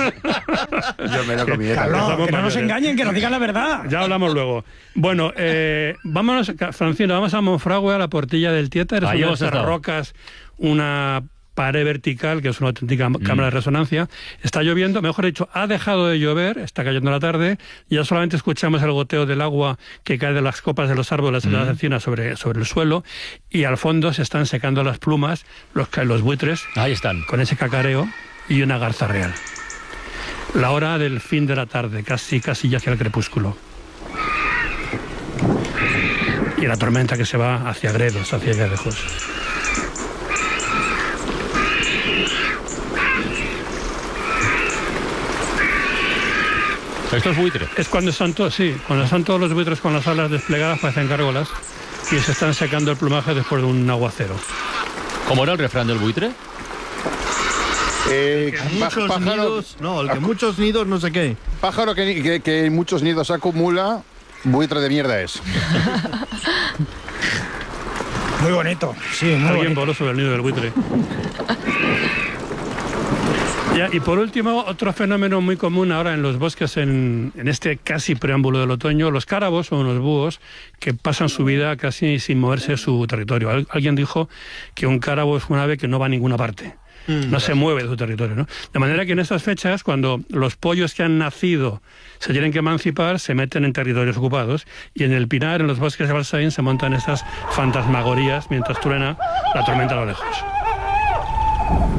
Yo me lo comí. Carlos, que no nos engañen, que nos digan la verdad. Ya hablamos luego. Bueno, vámonos, Francino, vamos a Monfragüe, a la Portilla del Tietar. Es una de esas rocas, una pared vertical, que es una auténtica cámara de resonancia. Está lloviendo, mejor dicho, ha dejado de llover, está cayendo la tarde, ya solamente escuchamos el goteo del agua que cae de las copas de los árboles de las encinas sobre el suelo, y al fondo se están secando las plumas, los buitres, ahí están, con ese cacareo, y una garza real. La hora del fin de la tarde, casi ya hacia el crepúsculo. Y la tormenta que se va hacia Gredos, hacia allá lejos. ¿Esto es buitre? Es cuando están todos, sí, cuando están todos los buitres con las alas desplegadas, parecen gárgolas, y se están secando el plumaje después de un aguacero. ¿Cómo era el refrán del buitre? Muchos nidos, no, el que muchos nidos no sé qué. Pájaro que en muchos nidos acumula, buitre de mierda es. Muy bonito, sí, muy Alguien bonito. voló sobre el nido del buitre. Ya, y por último, otro fenómeno muy común ahora en los bosques, en este casi preámbulo del otoño, los cárabos o los búhos que pasan su vida casi sin moverse de su territorio. Alguien dijo que un cárabo es un ave que no va a ninguna parte. No se mueve de su territorio, ¿no? De manera que en estas fechas, cuando los pollos que han nacido se tienen que emancipar, se meten en territorios ocupados, y en el Pinar, en los bosques de Balsaín, se montan estas fantasmagorías mientras truena la tormenta a lo lejos.